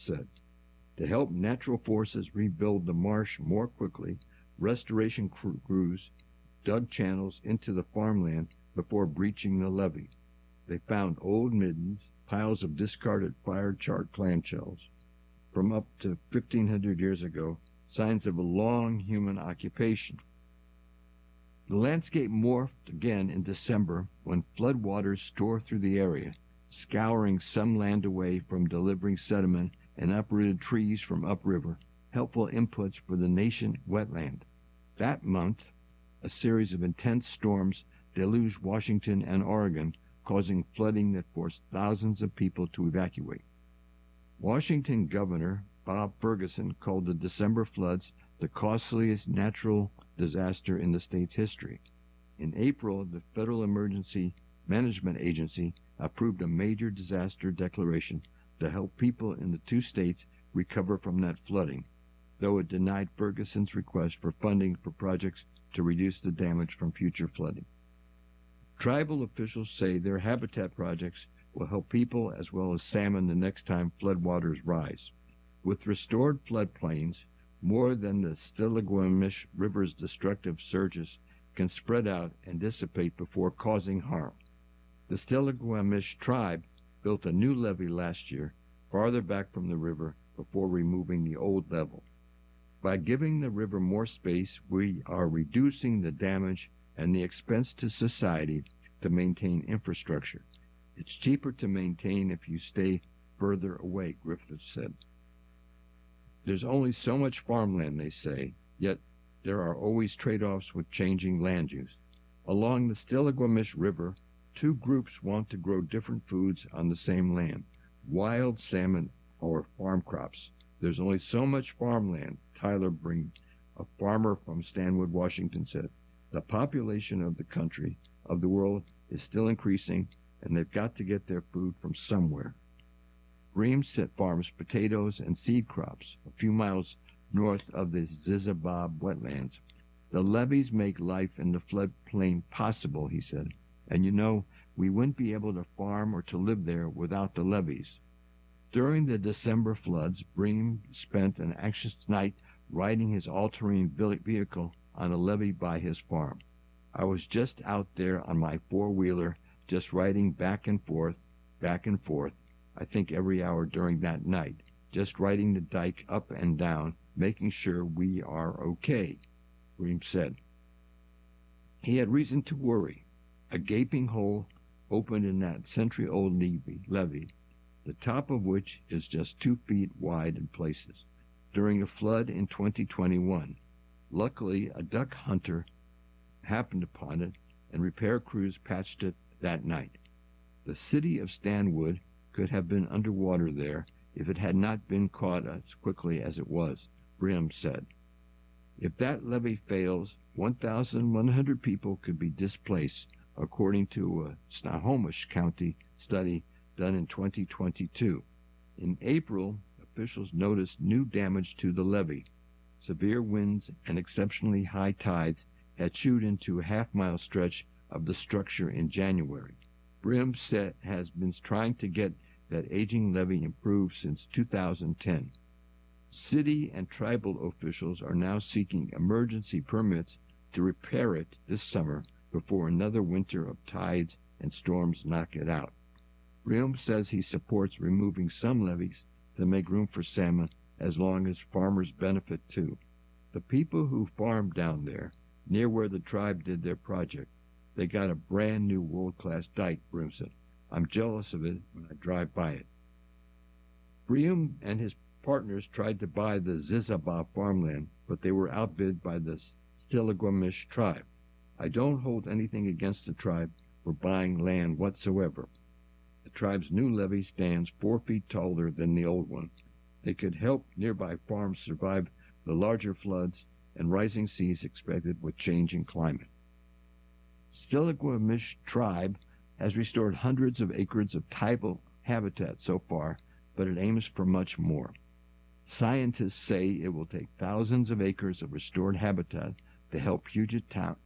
said. To help natural forces rebuild the marsh more quickly, restoration crews dug channels into the farmland before breaching the levee. They found old middens, piles of discarded fire-charred clamshells from up to 1,500 years ago, signs of a long human occupation. The landscape morphed again in December when floodwaters tore through the area, scouring some land away from delivering sediment and uprooted trees from upriver, helpful inputs for the nascent wetland. That month, a series of intense storms deluged Washington and Oregon, causing flooding that forced thousands of people to evacuate. Washington Governor Bob Ferguson called the December floods the costliest natural disaster in the state's history. In April, the Federal Emergency Management Agency approved a major disaster declaration to help people in the two states recover from that flooding, though it denied Ferguson's request for funding for projects to reduce the damage from future flooding. Tribal officials say their habitat projects will help people as well as salmon the next time floodwaters rise. With restored floodplains, more than the Stillaguamish River's destructive surges can spread out and dissipate before causing harm. The Stillaguamish tribe built a new levee last year, farther back from the river, before removing the old level. By giving the river more space, we are reducing the damage and the expense to society to maintain infrastructure. It's cheaper to maintain if you stay further away, Griffith said. There's only so much farmland, they say, yet there are always trade-offs with changing land use. Along the Stillaguamish River, two groups want to grow different foods on the same land, wild salmon or farm crops. There's only so much farmland, Tyler Breen, a farmer from Stanwood, Washington, said. The population of the country, of the world, is still increasing, and they've got to get their food from somewhere. Bream farms potatoes and seed crops a few miles north of the Zizabab wetlands. The levees make life in the floodplain possible, he said, and you know, we wouldn't be able to farm or to live there without the levees. During the December floods, Bream spent an anxious night riding his all-terrain vehicle on a levee by his farm. I was just out there on my four-wheeler, just riding back and forth, I think every hour during that night, just riding the dike up and down, making sure we are okay, Bream said. He had reason to worry. A gaping hole opened in that century-old levee, the top of which is just 2 feet wide in places, during a flood in 2021. Luckily, a duck hunter happened upon it, and repair crews patched it that night. The city of Stanwood could have been underwater there if it had not been caught as quickly as it was, Bream said. If that levee fails, 1,100 people could be displaced, according to a Snohomish County study done in 2022. In April, officials noticed new damage to the levee. Severe winds and exceptionally high tides had chewed into a half-mile stretch of the structure in January. Bream has been trying to get that aging levee improved since 2010. City and tribal officials are now seeking emergency permits to repair it this summer before another winter of tides and storms knock it out. Bream says he supports removing some levees to make room for salmon as long as farmers benefit too. The people who farm down there, near where the tribe did their project, they got a brand new world-class dike, Bream said. I'm jealous of it when I drive by it. Bream and his partners tried to buy the Zizabab farmland, but they were outbid by the Stillaguamish tribe. I don't hold anything against the tribe for buying land whatsoever. The tribe's new levee stands 4 feet taller than the old one. They could help nearby farms survive the larger floods and rising seas expected with changing climate. Stillaguamish tribe has restored hundreds of acres of tribal habitat so far, but it aims for much more. Scientists say it will take thousands of acres of restored habitat to help Puget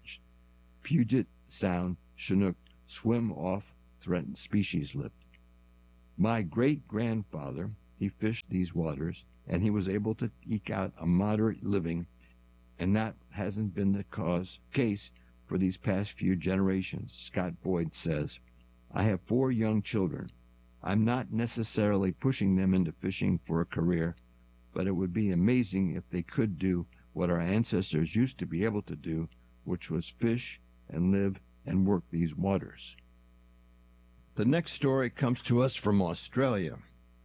Sound Chinook swim off threatened species list. My great-grandfather, he fished these waters, and he was able to eke out a moderate living, and that hasn't been the case for these past few generations, Scott Boyd says. I have 4 young children. I'm not necessarily pushing them into fishing for a career, but it would be amazing if they could do what our ancestors used to be able to do, which was fish and live and work these waters. The next story comes to us from Australia.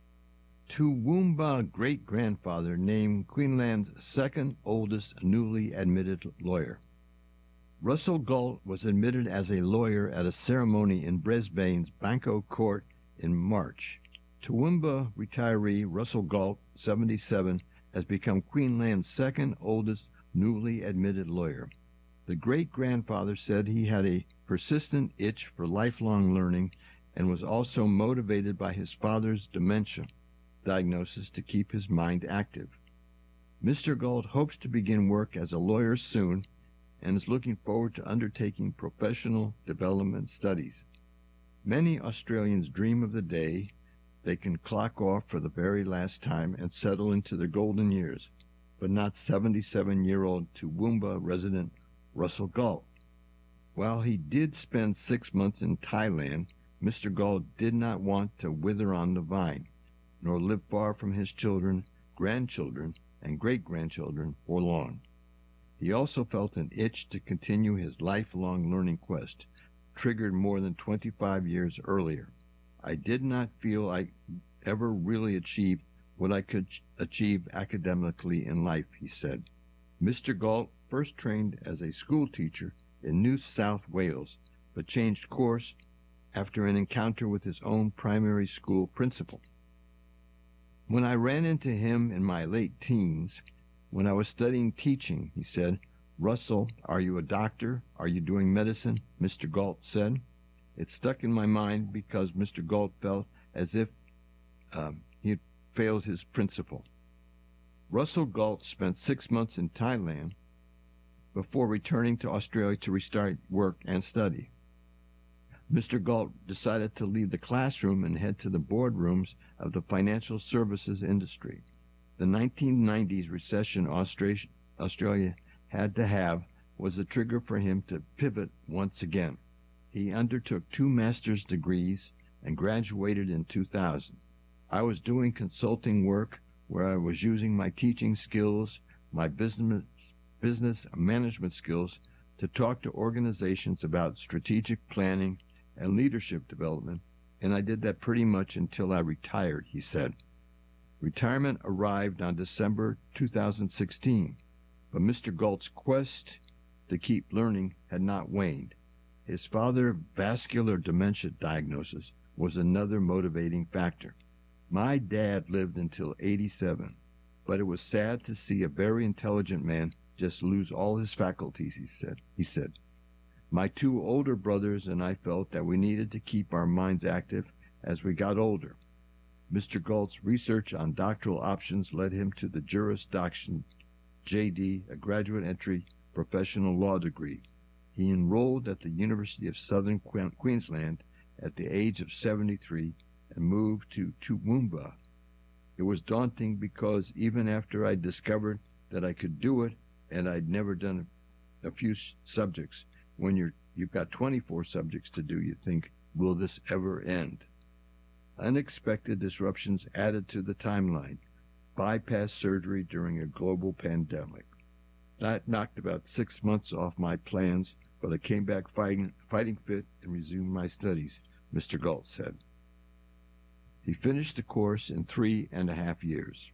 Toowoomba great-grandfather named Queensland's second oldest newly admitted lawyer. Russell Galt was admitted as a lawyer at a ceremony in Brisbane's Banco Court in March. Toowoomba retiree Russell Galt, 77, has become Queensland's second oldest newly admitted lawyer. The great-grandfather said he had a persistent itch for lifelong learning and was also motivated by his father's dementia diagnosis to keep his mind active. Mr. Galt hopes to begin work as a lawyer soon and is looking forward to undertaking professional development studies. Many Australians dream of the day they can clock off for the very last time and settle into their golden years, but not 77-year-old Toowoomba resident Russell Galt. While he did spend 6 months in Thailand, Mr. Galt did not want to wither on the vine, nor live far from his children, grandchildren, and great-grandchildren for long. He also felt an itch to continue his lifelong learning quest, triggered more than 25 years earlier. I did not feel I ever really achieved what I could achieve academically in life, he said. Mr. Galt first trained as a school teacher in New South Wales, but changed course after an encounter with his own primary school principal. When I ran into him in my late teens, when I was studying teaching, he said, "Russell, are you a doctor? Are you doing medicine?" Mr. Galt said. It stuck in my mind because Mr. Galt felt as if he had failed his principal. Russell Galt spent 6 months in Thailand before returning to Australia to restart work and study. Mr. Galt decided to leave the classroom and head to the boardrooms of the financial services industry. The 1990s recession Australia had to have was the trigger for him to pivot once again. He undertook 2 master's degrees and graduated in 2000. I was doing consulting work where I was using my teaching skills, my business management skills to talk to organizations about strategic planning and leadership development, and I did that pretty much until I retired, he said. Retirement arrived on December 2016, but Mr. Galt's quest to keep learning had not waned. His father's vascular dementia diagnosis was another motivating factor. My dad lived until 87, but it was sad to see a very intelligent man just lose all his faculties, he said. My 2 older brothers and I felt that we needed to keep our minds active as we got older. Mr. Galt's research on doctoral options led him to the Juris Doctor JD, a graduate entry professional law degree. He enrolled at the University of Southern Queensland at the age of 73 and moved to Toowoomba. It was daunting because even after I discovered that I could do it and I'd never done a few subjects, when you've got 24 subjects to do, you think, will this ever end? Unexpected disruptions added to the timeline. Bypass surgery during a global pandemic. That knocked about 6 months off my plans, but I came back fighting fit and resumed my studies, Mr. Galt said. He finished the course in 3.5 years.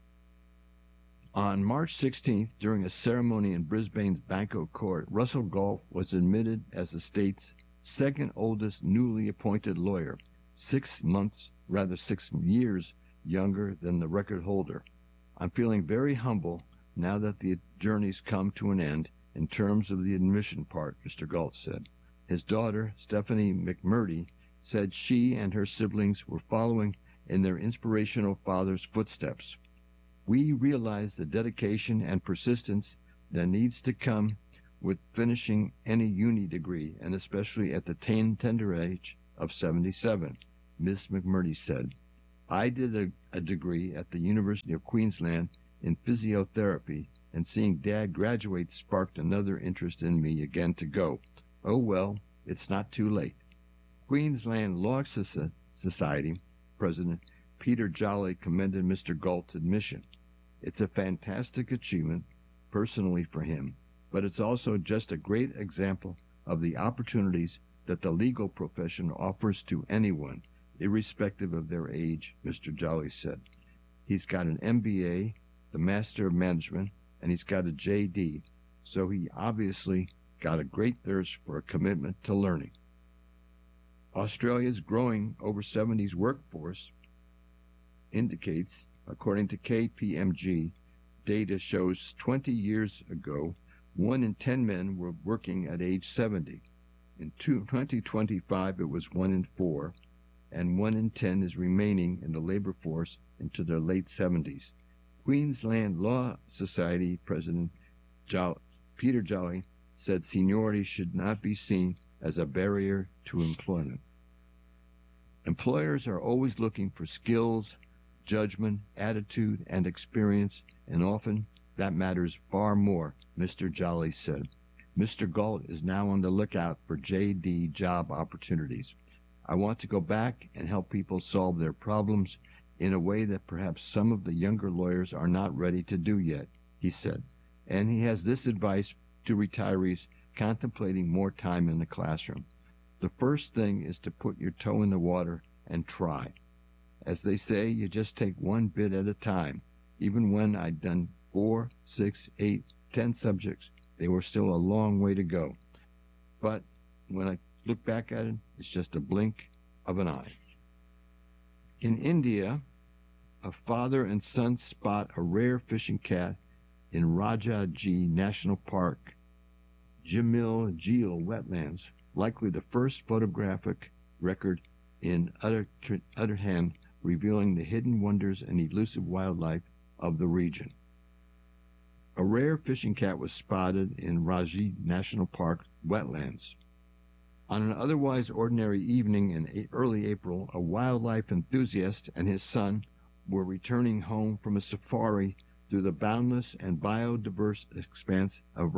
On March 16th, during a ceremony in Brisbane's Banco Court, Russell Galt was admitted as the state's second oldest newly appointed lawyer, 6 years younger than the record holder. I'm feeling very humble now that the journey's come to an end in terms of the admission part, Mr. Galt said. His daughter, Stephanie McMurdy, said she and her siblings were following in their inspirational father's footsteps. We realize the dedication and persistence that needs to come with finishing any uni degree, and especially at the tender age of 77, Ms. McMurdy said. I did a degree at the University of Queensland in physiotherapy, and seeing Dad graduate sparked another interest in me again to go. Oh well, it's not too late. Queensland Law Society President Peter Jolly commended Mr. Galt's admission. It's a fantastic achievement, personally for him, but it's also just a great example of the opportunities that the legal profession offers to anyone, irrespective of their age, Mr. Jolly said. He's got an MBA, the Master of Management, and he's got a JD, so he obviously got a great thirst for a commitment to learning. Australia's growing over 70s workforce indicates, according to KPMG, data shows 20 years ago, 1 in 10 men were working at age 70. In 2025, it was 1 in 4, and 1 in 10 is remaining in the labor force into their late 70s. Queensland Law Society President Peter Jolly said seniority should not be seen as a barrier to employment. Employers are always looking for skills, judgment, attitude, and experience, and often that matters far more, Mr. Jolly said. Mr. Galt is now on the lookout for JD job opportunities. I want to go back and help people solve their problems in a way that perhaps some of the younger lawyers are not ready to do yet, he said. And he has this advice to retirees contemplating more time in the classroom. The first thing is to put your toe in the water and try. As they say, you just take one bit at a time. Even when I'd done 4, 6, 8, 10 subjects, they were still a long way to go. But when I look back at it, it's just a blink of an eye. In India, a father and son spot a rare fishing cat in Rajaji National Park, Jamil Jeel wetlands, likely the first photographic record in Uttarakhand revealing the hidden wonders and elusive wildlife of the region. A rare fishing cat was spotted in Raji National Park wetlands. On an otherwise ordinary evening in early April, a wildlife enthusiast and his son were returning home from a safari through the boundless and biodiverse expanse of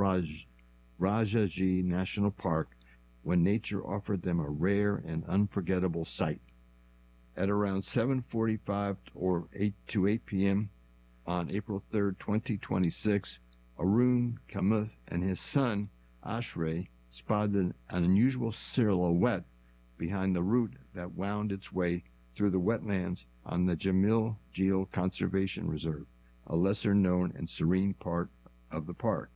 Rajaji National Park when nature offered them a rare and unforgettable sight. At around 7:45 or 8 p.m. on April 3, 2026, Arun Kamath and his son, Ashray, spotted an unusual silhouette behind the route that wound its way through the wetlands on the Jamil Jeel Conservation Reserve, a lesser-known and serene part of the park.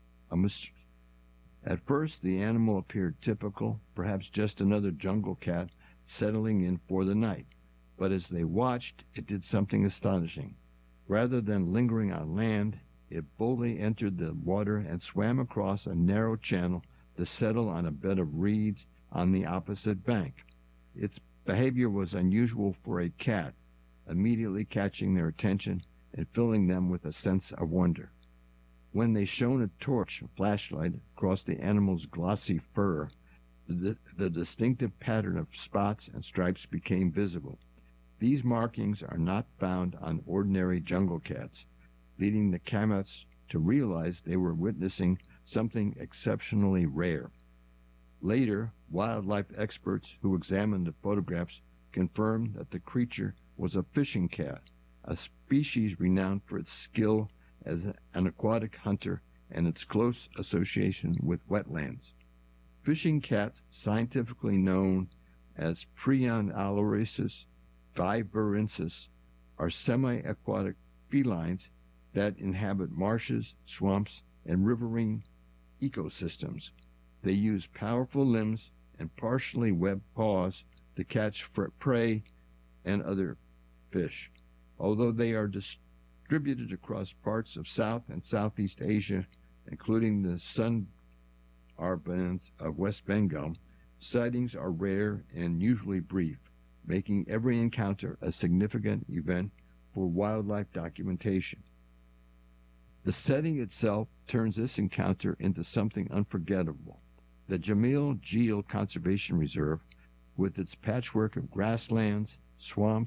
At first, the animal appeared typical, perhaps just another jungle cat settling in for the night. But as they watched, it did something astonishing. Rather than lingering on land, it boldly entered the water and swam across a narrow channel to settle on a bed of reeds on the opposite bank. Its behavior was unusual for a cat, immediately catching their attention and filling them with a sense of wonder. When they shone a flashlight, across the animal's glossy fur, the distinctive pattern of spots and stripes became visible. These markings are not found on ordinary jungle cats, leading the Kamaths to realize they were witnessing something exceptionally rare. Later, wildlife experts who examined the photographs confirmed that the creature was a fishing cat, a species renowned for its skill as an aquatic hunter and its close association with wetlands. Fishing cats, scientifically known as Prion vivarensis, are semi-aquatic felines that inhabit marshes, swamps, and riverine ecosystems. They use powerful limbs and partially webbed paws to catch prey and other fish. Although they are distributed across parts of South and Southeast Asia, including the Sundarbans of West Bengal, sightings are rare and usually brief, making every encounter a significant event for wildlife documentation. The setting itself turns this encounter into something unforgettable. The Jamil Jeel Conservation Reserve, with its patchwork of grasslands, swamps,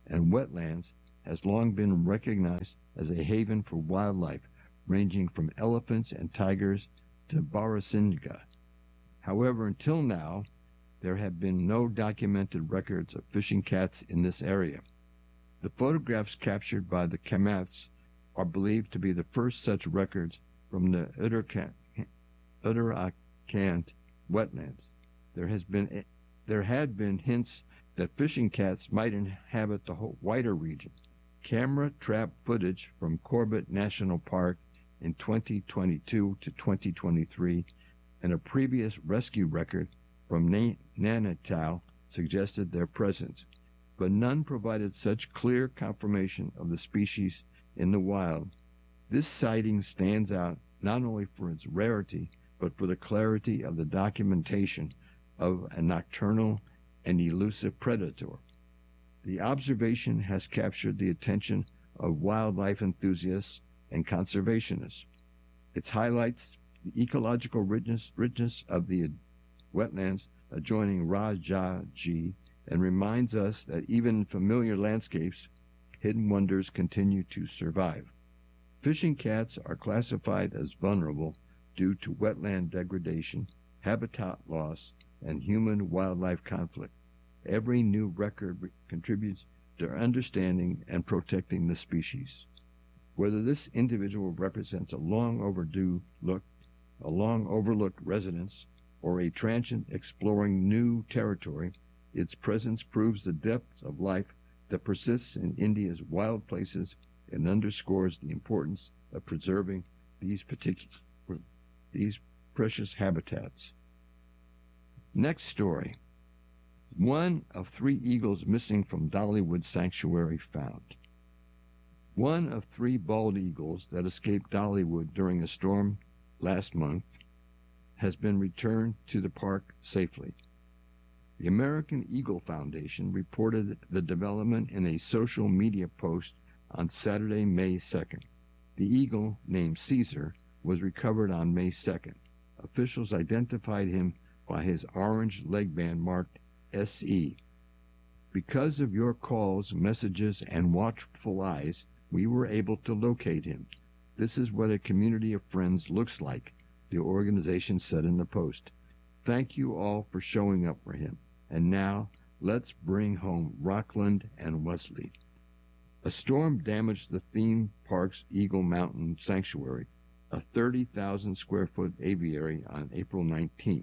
and wetlands has long been recognized as a haven for wildlife, ranging from elephants and tigers to barrasinga. However, until now, there have been no documented records of fishing cats in this area. The photographs captured by the Kamaths are believed to be the first such records from the Uttarakhand wetlands. There had been hints that fishing cats might inhabit the wider region. Camera trap footage from Corbett National Park in 2022 to 2023 and a previous rescue record from Nainital suggested their presence, but none provided such clear confirmation of the species in the wild. This sighting stands out not only for its rarity, but for the clarity of the documentation of a nocturnal and elusive predator. The observation has captured the attention of wildlife enthusiasts and conservationists. It highlights the ecological richness of the wetlands adjoining Rajaji and reminds us that even in familiar landscapes, hidden wonders continue to survive. Fishing cats are classified as vulnerable due to wetland degradation, habitat loss, and human-wildlife conflict. Every new record contributes to understanding and protecting the species. Whether this individual represents a long overlooked residence, or a transient exploring new territory, its presence proves the depth of life that persists in India's wild places and underscores the importance of preserving these precious habitats. Next story. One of 3 eagles missing from Dollywood Sanctuary found. One of 3 bald eagles that escaped Dollywood during a storm last month has been returned to the park safely. The American Eagle Foundation reported the development in a social media post on Saturday, May 2nd. The eagle, named Caesar, was recovered on May 2nd. Officials identified him by his orange leg band marked SE. Because of your calls, messages, and watchful eyes, we were able to locate him. This is what a community of friends looks like, the organization said in the post. Thank you all for showing up for him. And now, let's bring home Rockland and Wesley. A storm damaged the theme park's Eagle Mountain Sanctuary, a 30,000 square foot aviary, on April 19th.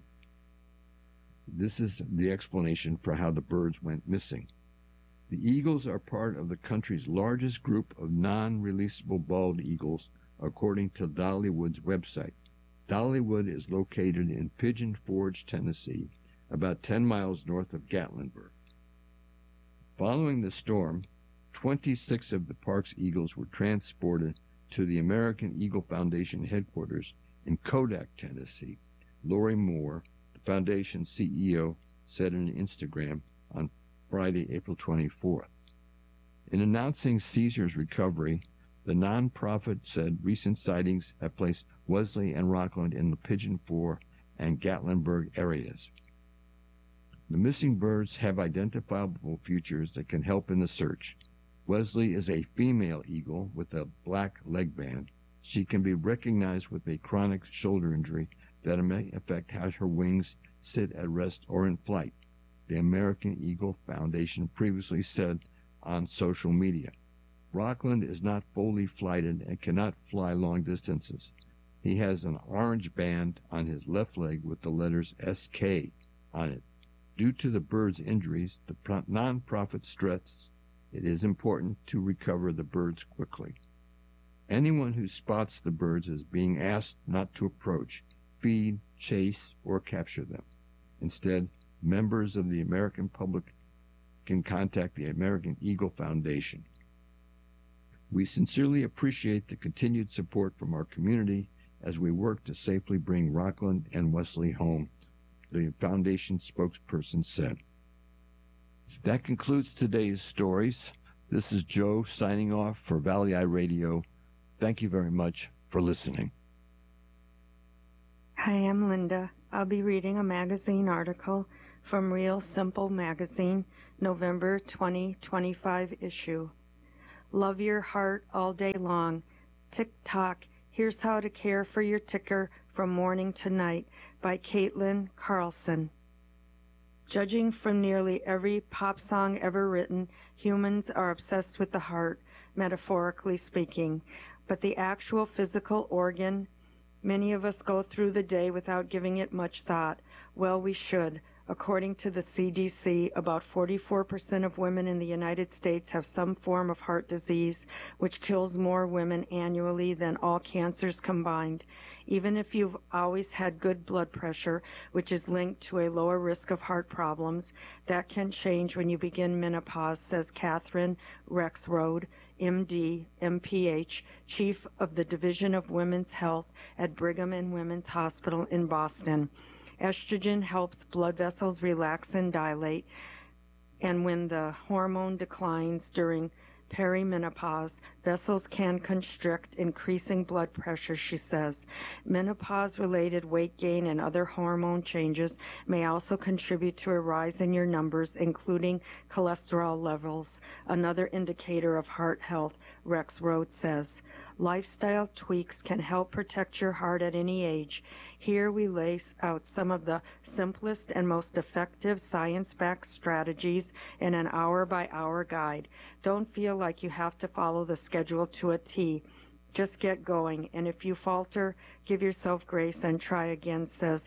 This is the explanation for how the birds went missing. The eagles are part of the country's largest group of non-releasable bald eagles, according to Dollywood's website. Dollywood is located in Pigeon Forge, Tennessee, about 10 miles north of Gatlinburg. Following the storm, 26 of the park's eagles were transported to the American Eagle Foundation headquarters in Kodak, Tennessee. Lori Moore, the foundation's CEO, said on Instagram on Friday, April 24th. In announcing Caesar's recovery, the nonprofit said recent sightings have placed Wesley and Rockland in the Pigeon Forge and Gatlinburg areas. The missing birds have identifiable features that can help in the search. Wesley is a female eagle with a black leg band. She can be recognized with a chronic shoulder injury that may affect how her wings sit at rest or in flight, the American Eagle Foundation previously said on social media. Rockland is not fully flighted and cannot fly long distances. He has an orange band on his left leg with the letters SK on it. Due to the bird's injuries, the nonprofit stresses it is important to recover the birds quickly. Anyone who spots the birds is being asked not to approach, feed, chase, or capture them. Instead, members of the American public can contact the American Eagle Foundation. We sincerely appreciate the continued support from our community as we work to safely bring Rockland and Wesley home, the foundation spokesperson said. That concludes today's stories. This is Joe signing off for Valley Eye Radio. Thank you very much for listening. Hi, I'm Linda. I'll be reading a magazine article From Real Simple Magazine, November 2025 issue. Love your heart all day long. Tick-tock, here's how to care for your ticker from morning to night by Caitlin Carlson. Judging from nearly every pop song ever written, humans are obsessed with the heart, metaphorically speaking. But the actual physical organ, many of us go through the day without giving it much thought. Well, we should. According to the CDC, about 44% of women in the United States have some form of heart disease, which kills more women annually than all cancers combined. Even if you've always had good blood pressure, which is linked to a lower risk of heart problems, that can change when you begin menopause, says Catherine Rexroad, MD, MPH, Chief of the Division of Women's Health at Brigham and Women's Hospital in Boston. Estrogen helps blood vessels relax and dilate, and when the hormone declines during perimenopause, vessels can constrict, increasing blood pressure, she says. Menopause-related weight gain and other hormone changes may also contribute to a rise in your numbers, including cholesterol levels, another indicator of heart health, Rexroad says. Lifestyle tweaks can help protect your heart at any age. Here we lay out some of the simplest and most effective science-backed strategies in an hour-by-hour guide. Don't feel like you have to follow the schedule to a T. Just get going, and if you falter, give yourself grace and try again, says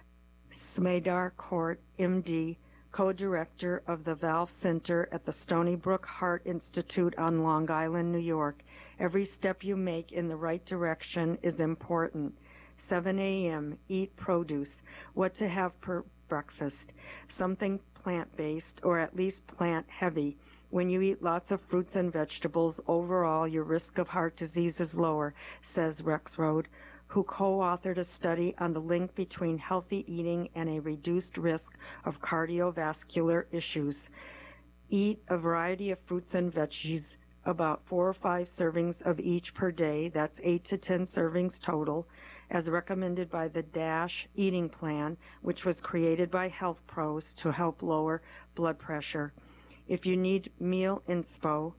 Smedar Court, MD, co-director of the Valve Center at the Stony Brook Heart Institute on Long Island, New York. Every step you make in the right direction is important. 7 a.m., eat produce. What to have for breakfast? Something plant-based, or at least plant-heavy. When you eat lots of fruits and vegetables, overall your risk of heart disease is lower, says Rexroad, who co-authored a study on the link between healthy eating and a reduced risk of cardiovascular issues. Eat a variety of fruits and veggies, about 4 or 5 servings of each per day. That's 8 to 10 servings total, as recommended by the DASH eating plan, which was created by Health Pros to help lower blood pressure. If you need meal inspo,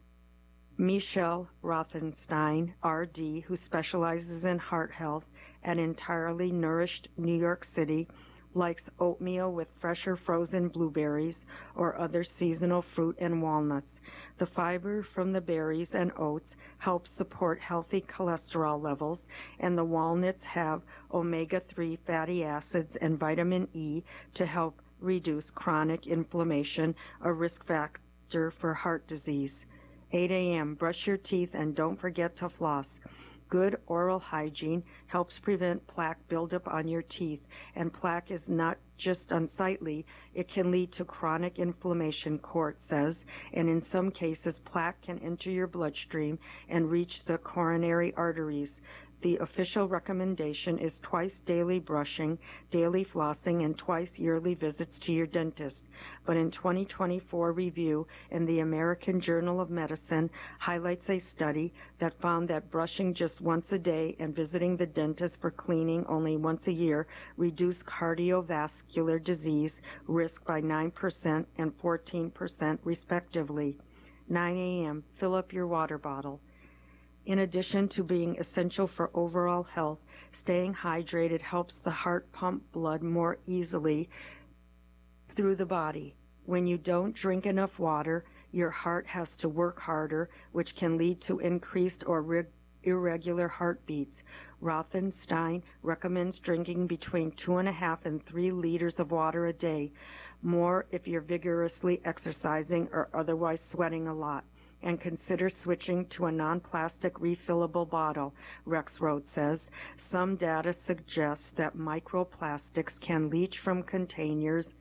Michelle Rothenstein, RD, who specializes in heart health at Entirely Nourished New York City, likes oatmeal with fresher frozen blueberries or other seasonal fruit and walnuts. The fiber from the berries and oats helps support healthy cholesterol levels, and the walnuts have omega-3 fatty acids and vitamin E to help reduce chronic inflammation, a risk factor for heart disease. 8 a.m., brush your teeth and don't forget to floss. Good oral hygiene helps prevent plaque buildup on your teeth, and plaque is not just unsightly, it can lead to chronic inflammation, court says, and in some cases plaque can enter your bloodstream and reach the coronary arteries. The official recommendation is twice daily brushing, daily flossing, and twice yearly visits to your dentist. But in 2024 review in the American Journal of Medicine highlights a study that found that brushing just once a day and visiting the dentist for cleaning only once a year reduced cardiovascular disease risk by 9% and 14% respectively. 9 a.m., fill up your water bottle. In addition to being essential for overall health, staying hydrated helps the heart pump blood more easily through the body. When you don't drink enough water, your heart has to work harder, which can lead to increased or irregular heartbeats. Rothenstein recommends drinking between 2.5 and 3 liters of water a day, more if you're vigorously exercising or otherwise sweating a lot. And consider switching to a non-plastic refillable bottle, Rexroad says. Some data suggests that microplastics can leach from containers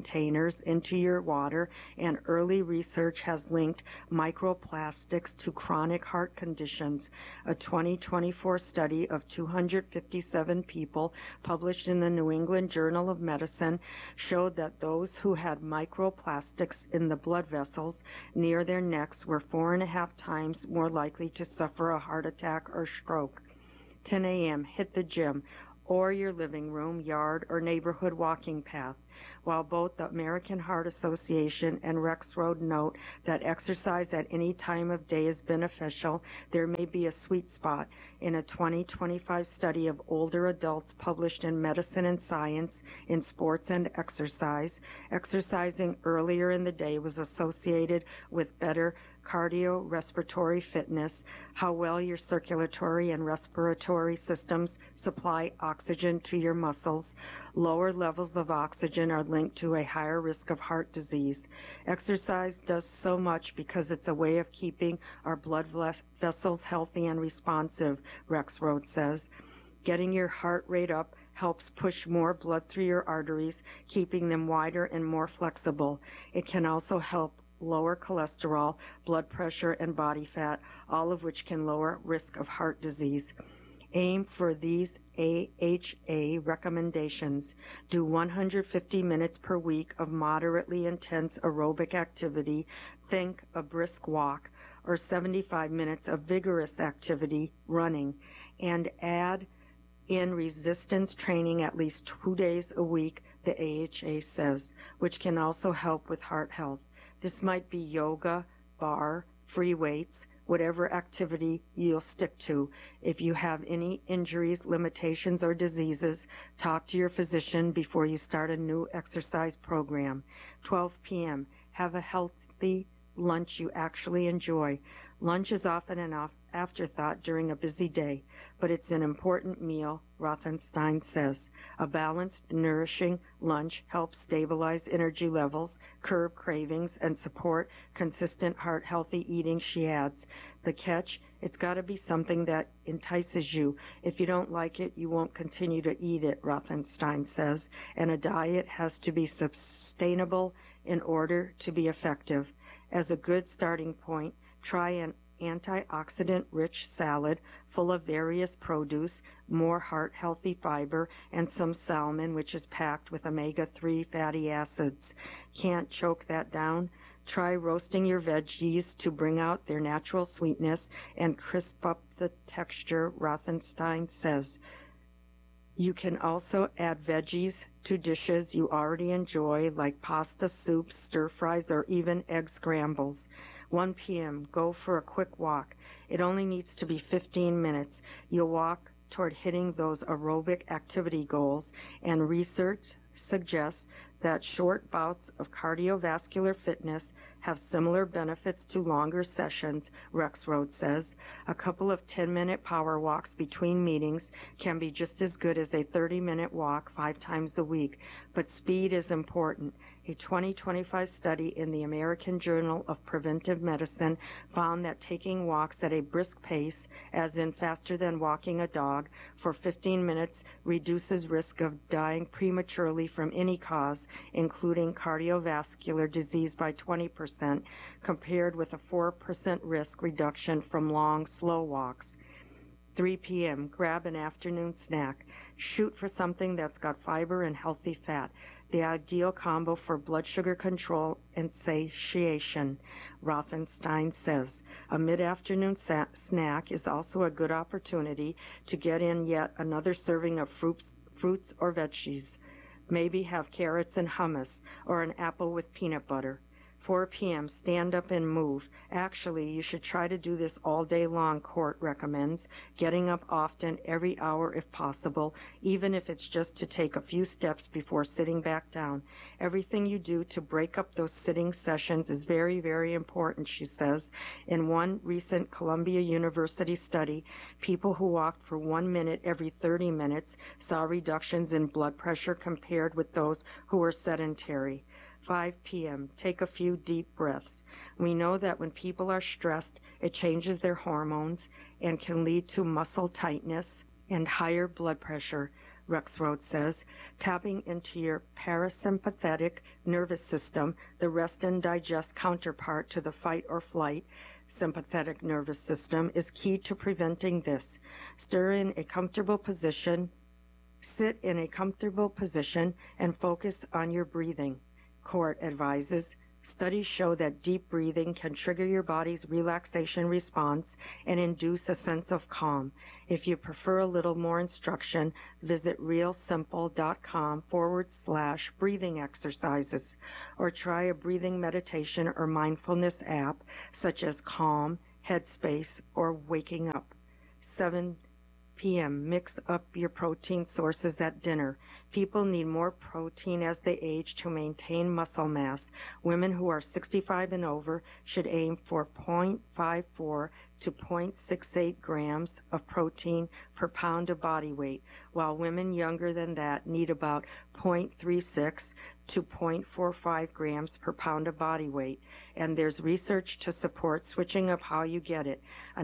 into your water, and early research has linked microplastics to chronic heart conditions. A 2024 study of 257 people published in the New England Journal of Medicine showed that those who had microplastics in the blood vessels near their necks were 4.5 times more likely to suffer a heart attack or stroke. 10 a.m., hit the gym. or your living room, yard, or neighborhood walking path. While both the American Heart Association and Rexroad note that exercise at any time of day is beneficial, there may be a sweet spot. In a 2025 study of older adults published in Medicine and Science in Sports and Exercise, exercising earlier in the day was associated with better cardiorespiratory fitness, how well your circulatory and respiratory systems supply oxygen to your muscles. Lower levels of oxygen are linked to a higher risk of heart disease. Exercise does so much because it's a way of keeping our blood vessels healthy and responsive, Rexroad says. Getting your heart rate up helps push more blood through your arteries, keeping them wider and more flexible. It can also help lower cholesterol, blood pressure, and body fat, all of which can lower risk of heart disease. Aim for these AHA recommendations. Do 150 minutes per week of moderately intense aerobic activity, think a brisk walk, or 75 minutes of vigorous activity, running, and add in resistance training at least 2 days a week, the AHA says, which can also help with heart health. This might be yoga, bar, free weights, whatever activity you'll stick to. If you have any injuries, limitations, or diseases, talk to your physician before you start a new exercise program. 12 p.m. Have a healthy lunch you actually enjoy. Lunch is often an afterthought during a busy day, but it's an important meal, Rothenstein says. A balanced, nourishing lunch helps stabilize energy levels, curb cravings, and support consistent heart-healthy eating, she adds. The catch, it's got to be something that entices you. If you don't like it, you won't continue to eat it, Rothenstein says, and a diet has to be sustainable in order to be effective. As a good starting point, try an antioxidant-rich salad full of various produce, more heart-healthy fiber, and some salmon, which is packed with omega-3 fatty acids. Can't choke that down? Try roasting your veggies to bring out their natural sweetness and crisp up the texture, Rothenstein says. You can also add veggies to dishes you already enjoy, like pasta, soups, stir-fries, or even egg scrambles. 1 p.m., go for a quick walk. It only needs to be 15 minutes. You'll walk toward hitting those aerobic activity goals, and research suggests that short bouts of cardiovascular fitness have similar benefits to longer sessions, Rexroad says. A couple of 10-minute power walks between meetings can be just as good as a 30-minute walk 5 times a week, but speed is important. A 2025 study in the American Journal of Preventive Medicine found that taking walks at a brisk pace, as in faster than walking a dog, for 15 minutes reduces risk of dying prematurely from any cause, including cardiovascular disease, by 20%, compared with a 4% risk reduction from long, slow walks. 3 p.m., grab an afternoon snack. Shoot for something that's got fiber and healthy fat, the ideal combo for blood sugar control and satiation, Rothenstein says. A mid-afternoon snack is also a good opportunity to get in yet another serving of fruits or veggies. Maybe have carrots and hummus, or an apple with peanut butter. 4 p.m., stand up and move. Actually, you should try to do this all day long, Court recommends, getting up often, every hour if possible, even if it's just to take a few steps before sitting back down. Everything you do to break up those sitting sessions is very, very important, she says. In one recent Columbia University study, people who walked for 1 minute every 30 minutes saw reductions in blood pressure compared with those who were sedentary. 5 p.m., take a few deep breaths. We know that when people are stressed, it changes their hormones and can lead to muscle tightness and higher blood pressure, Rexroad says. Tapping into your parasympathetic nervous system, the rest and digest counterpart to the fight or flight sympathetic nervous system, is key to preventing this. Sit in a comfortable position and focus on your breathing. Court advises, Studies show that deep breathing can trigger your body's relaxation response and induce a sense of calm. If you prefer a little more instruction, visit realsimple.com/breathing exercises or try a breathing meditation or mindfulness app such as Calm, Headspace, or Waking Up. 7 p.m. Mix up your protein sources at dinner. People need more protein as they age to maintain muscle mass. Women who are 65 and over should aim for 0.54 to 0.68 grams of protein per pound of body weight, while women younger than that need about 0.36 to 0.45 grams per pound of body weight. And there's research to support switching up how you get it. A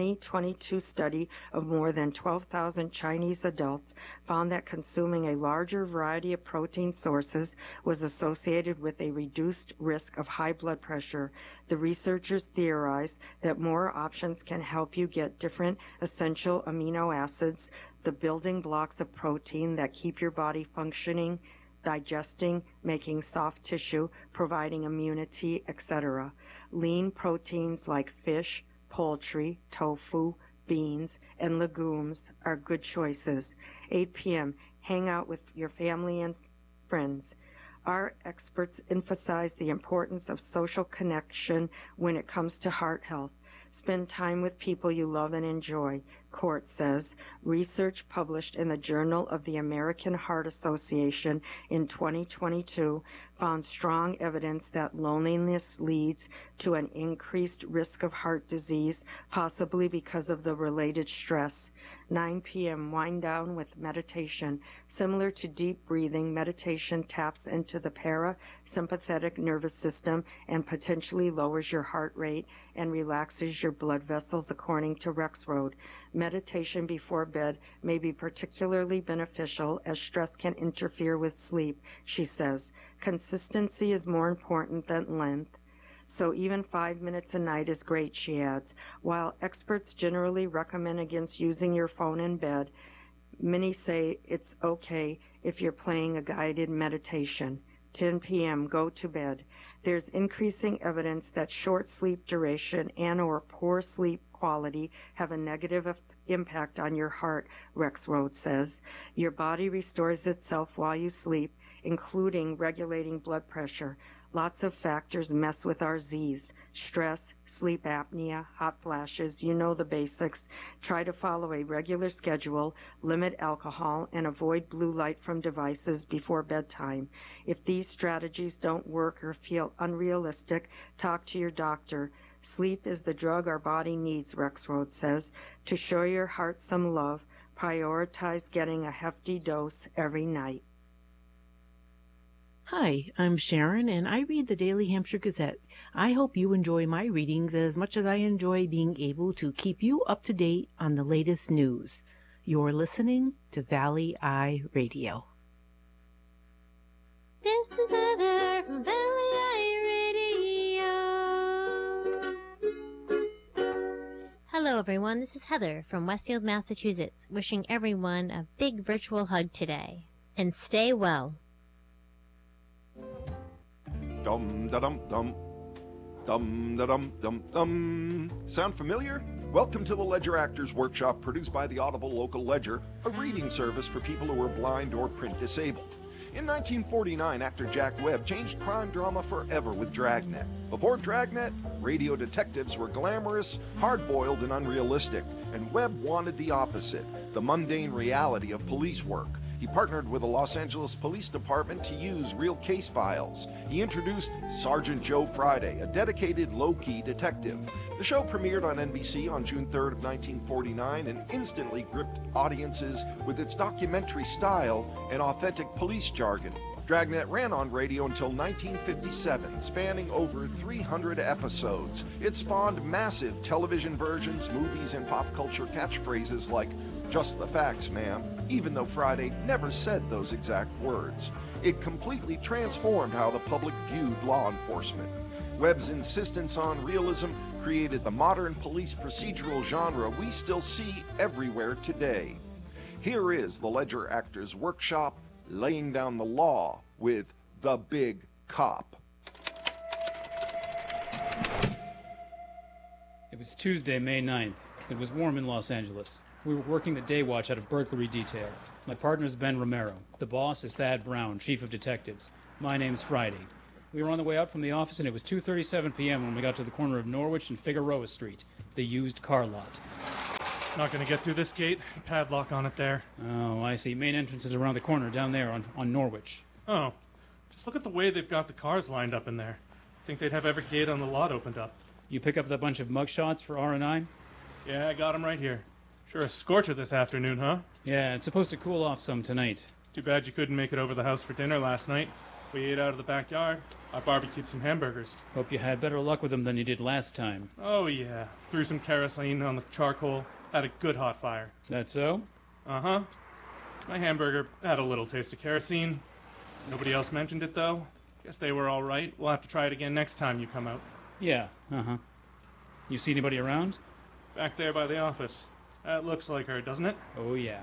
2022 study of more than 12,000 Chinese adults found that consuming a larger variety of protein sources was associated with a reduced risk of high blood pressure. The researchers theorized that more options can help you get different essential amino acids, the building blocks of protein that keep your body functioning, digesting, making soft tissue, providing immunity, etc. Lean proteins like fish, poultry, tofu, beans, and legumes are good choices. 8 p.m. Hang out with your family and friends. Our experts emphasize the importance of social connection when it comes to heart health. Spend time with people you love and enjoy, Court says. Research published in the Journal of the American Heart Association in 2022 found strong evidence that loneliness leads to an increased risk of heart disease, possibly because of the related stress. 9 p.m. Wind down with meditation. Similar to deep breathing, meditation taps into the parasympathetic nervous system and potentially lowers your heart rate and relaxes your blood vessels, according to Rexroad. Meditation before bed may be particularly beneficial as stress can interfere with sleep, she says. Consistency is more important than length. So even 5 minutes a night is great, she adds. While experts generally recommend against using your phone in bed, many say it's okay if you're playing a guided meditation. 10 p.m. Go to bed. There's increasing evidence that short sleep duration and or poor sleep quality have a negative impact on your heart, Rexroad says. Your body restores itself while you sleep, including regulating blood pressure. Lots of factors mess with our Z's. Stress, sleep apnea, hot flashes, you know the basics. Try to follow a regular schedule, limit alcohol, and avoid blue light from devices before bedtime. If these strategies don't work or feel unrealistic, talk to your doctor. Sleep is the drug our body needs, Rexroad says. To show your heart some love, prioritize getting a hefty dose every night. Hi, I'm Sharon, and I read the Daily Hampshire Gazette. I hope you enjoy my readings as much as I enjoy being able to keep you up to date on the latest news. You're listening to Valley Eye Radio. This is Heather from Valley Eye Radio. Hello, everyone. This is Heather from Westfield, Massachusetts, wishing everyone a big virtual hug today. And stay well. Dum da dum dum. Dum da dum dum dum. Sound familiar? Welcome to the Ledger Actors Workshop, produced by the Audible Local Ledger, a reading service for people who are blind or print disabled. In 1949, actor Jack Webb changed crime drama forever with Dragnet. Before Dragnet, radio detectives were glamorous, hard-boiled, and unrealistic, and Webb wanted the opposite, the mundane reality of police work. He partnered with the Los Angeles Police Department to use real case files. He introduced Sergeant Joe Friday, a dedicated low-key detective. The show premiered on NBC on June 3rd of 1949 and instantly gripped audiences with its documentary style and authentic police jargon. Dragnet ran on radio until 1957, spanning over 300 episodes. It spawned massive television versions, movies, and pop culture catchphrases like, "Just the facts, ma'am," even though Friday never said those exact words. It completely transformed how the public viewed law enforcement. Webb's insistence on realism created the modern police procedural genre we still see everywhere today. Here is the Ledger Actors Workshop, laying down the law with The Big Cop. It was Tuesday, May 9th. It was warm in Los Angeles. We were working the day watch out of burglary detail. My partner's Ben Romero. The boss is Thad Brown, chief of detectives. My name's Friday. We were on the way out from the office, and it was 2:37 p.m. when we got to the corner of Norwich and Figueroa Street, the used car lot. Not gonna get through this gate. Padlock on it there. Oh, I see. Main entrance is around the corner down there on Norwich. Oh. Just look at the way they've got the cars lined up in there. Think they'd have every gate on the lot opened up. You pick up that bunch of mugshots for R&I? Yeah, I got 'em right here. Sure a scorcher this afternoon, huh? Yeah, it's supposed to cool off some tonight. Too bad you couldn't make it over the house for dinner last night. We ate out of the backyard. I barbecued some hamburgers. Hope you had better luck with them than you did last time. Oh, yeah. Threw some kerosene on the charcoal. Had a good hot fire. That so? Uh-huh. My hamburger had a little taste of kerosene. Nobody else mentioned it, though. Guess they were all right. We'll have to try it again next time you come out. Yeah, uh-huh. You see anybody around? Back there by the office. That looks like her, doesn't it? Oh, yeah.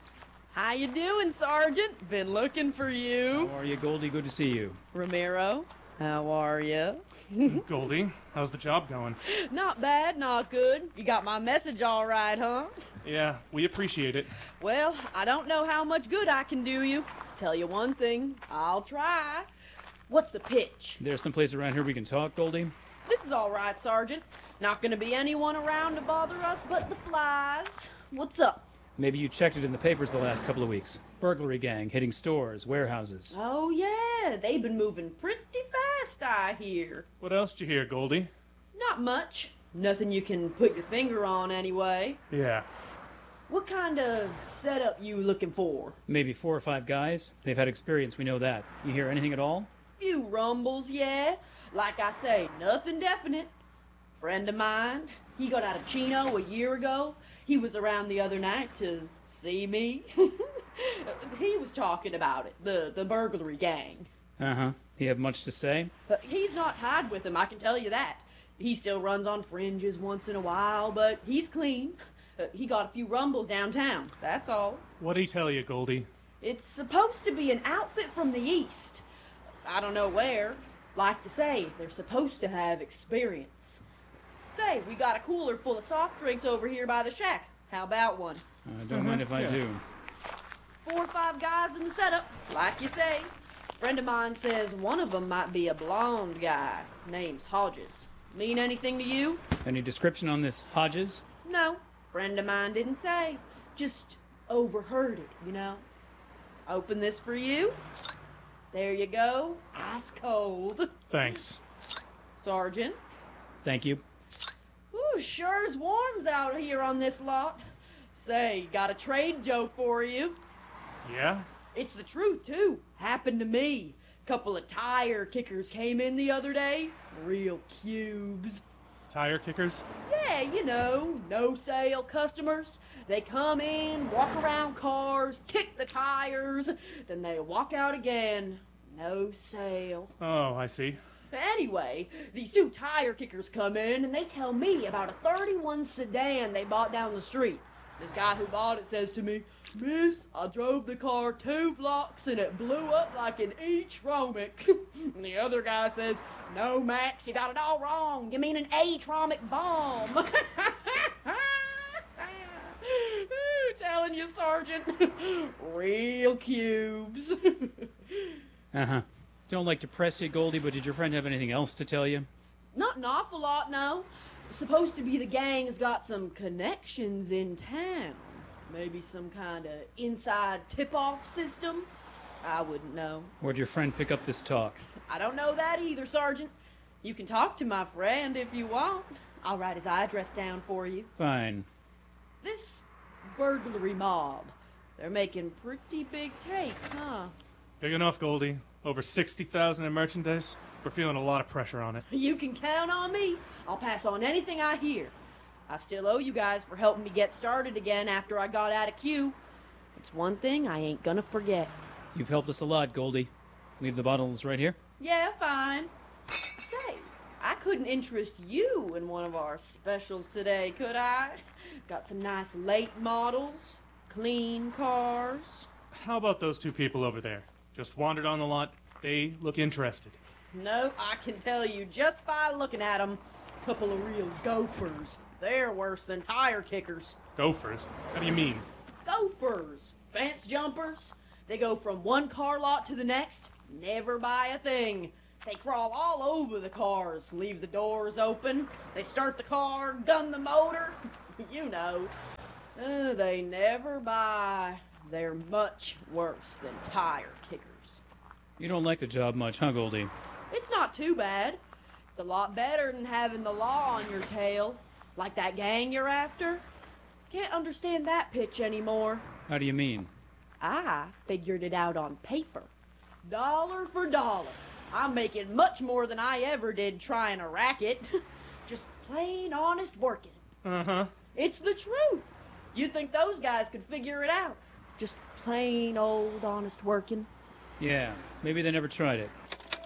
How you doing, Sergeant? Been looking for you. How are you, Goldie? Good to see you. Romero, how are you? Goldie, how's the job going? Not bad, not good. You got my message all right, huh? Yeah, we appreciate it. Well, I don't know how much good I can do you. Tell you one thing, I'll try. What's the pitch? There's some place around here we can talk, Goldie? This is all right, Sergeant. Not gonna be anyone around to bother us but the flies. What's up? Maybe you checked it in the papers the last couple of weeks. Burglary gang hitting stores, warehouses. Oh, yeah, they've been moving pretty fast, I hear. What else did you hear, Goldie? Not much. Nothing you can put your finger on, anyway. Yeah. What kind of setup you looking for? Maybe 4 or 5 guys. They've had experience, we know that. You hear anything at all? Few rumbles, yeah. Like I say, nothing definite. Friend of mine, he got out of Chino a year ago. He was around the other night to see me. He was talking about it, the burglary gang. Uh-huh. He have much to say? He's not tied with them, I can tell you that. He still runs on fringes once in a while, but he's clean. He got a few rumbles downtown, that's all. What'd he tell you, Goldie? It's supposed to be an outfit from the East. I don't know where. Like you say, they're supposed to have experience. Say, we got a cooler full of soft drinks over here by the shack. How about one? Don't mind if I do. 4 or 5 guys in the setup, like you say. Friend of mine says one of them might be a blonde guy. Name's Hodges. Mean anything to you? Any description on this Hodges? No. Friend of mine didn't say. Just overheard it, you know. Open this for you. There you go. Ice cold. Thanks. Sergeant. Thank you. Ooh, sure's warms out here on this lot. Say, got a trade joke for you. Yeah? It's the truth, too. Happened to me. Couple of tire kickers came in the other day. Real cubes. Tire kickers? Yeah, you know, no-sale customers. They come in, walk around cars, kick the tires, then they walk out again. No sale. Oh, I see. Anyway, these 2 tire kickers come in and they tell me about a 31 sedan they bought down the street. This guy who bought it says to me, "Miss, I drove the car 2 blocks and it blew up like an E-Tromic." And the other guy says, "No, Max, you got it all wrong. You mean an A-Tromic bomb." Telling you, Sergeant. Real cubes. Uh-huh. Don't like to press you, Goldie, but did your friend have anything else to tell you? Not an awful lot, no. Supposed to be the gang's got some connections in town. Maybe some kind of inside tip-off system? I wouldn't know. Where'd your friend pick up this talk? I don't know that either, Sergeant. You can talk to my friend if you want. I'll write his address down for you. Fine. This burglary mob, they're making pretty big takes, huh? Big enough, Goldie. Over 60,000 in merchandise. We're feeling a lot of pressure on it. You can count on me. I'll pass on anything I hear. I still owe you guys for helping me get started again after I got out of Q. It's one thing I ain't gonna forget. You've helped us a lot, Goldie. Leave the bottles right here? Yeah, fine. Say, I couldn't interest you in one of our specials today, could I? Got some nice late models, clean cars. How about those 2 people over there? Just wandered on the lot. They look interested. No, I can tell you just by looking at them. Couple of real gophers. They're worse than tire kickers. Gophers? How do you mean? Gophers, fence jumpers. They go from one car lot to the next, never buy a thing. They crawl all over the cars, leave the doors open. They start the car, gun the motor. You know. They never buy. They're much worse than tire kickers. You don't like the job much, huh, Goldie? It's not too bad. It's a lot better than having the law on your tail. Like that gang you're after. Can't understand that pitch anymore. How do you mean? I figured it out on paper. Dollar for dollar. I'm making much more than I ever did trying a racket. Just plain honest working. Uh-huh. It's the truth. You'd think those guys could figure it out. Just plain old honest working. Yeah, maybe they never tried it.